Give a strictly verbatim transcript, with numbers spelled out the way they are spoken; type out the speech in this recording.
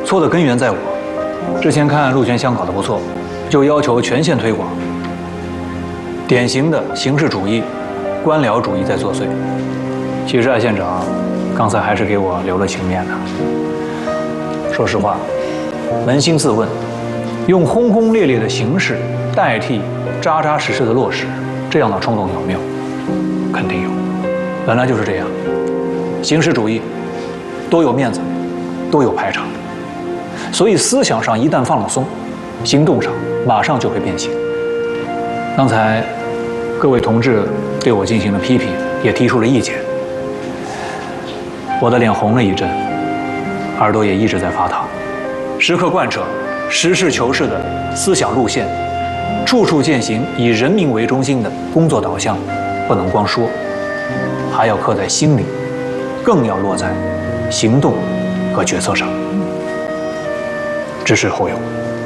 错的根源在我。之前看陆权香搞得不错，就要求全线推广。典型的形式主义、官僚主义在作祟。其实艾县长刚才还是给我留了情面的。说实话，扪心自问，用轰轰烈烈的形式代替扎扎实实的落实，这样的冲动有没有？肯定有。本来就是这样，形式主义多有面子，多有排场。所以思想上一旦放了松，行动上马上就会变形。刚才各位同志对我进行了批评，也提出了意见，我的脸红了一阵，耳朵也一直在发烫。时刻贯彻实事求是的思想路线，处处践行以人民为中心的工作导向，不能光说，还要刻在心里，更要落在行动和决策上。支持侯友。